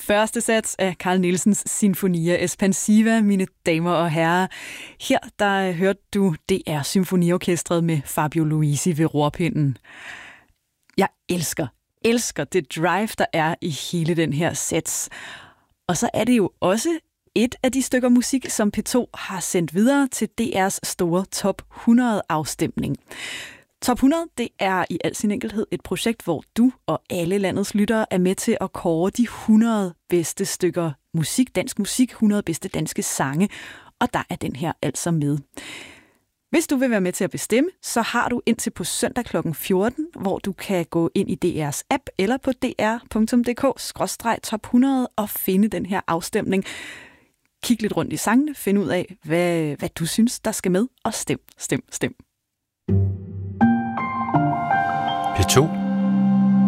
Første sats af Carl Nielsens Sinfonia Espansiva, mine damer og herrer. Her der hørte du DR Symfoniorkestret med Fabio Luisi ved rorpinden. Jeg elsker det drive, der er i hele den her sats. Og så er det jo også et af de stykker musik, som P2 har sendt videre til DR's store Top 100-afstemning. Top 100, det er i al sin enkelhed et projekt, hvor du og alle landets lyttere er med til at kåre de 100 bedste stykker musik, dansk musik, 100 bedste danske sange, og der er den her altså med. Hvis du vil være med til at bestemme, så har du indtil på søndag kl. 14, hvor du kan gå ind i DR's app eller på dr.dk/top100 og finde den her afstemning. Kig lidt rundt i sangene, find ud af, hvad du synes, der skal med, og stem. P2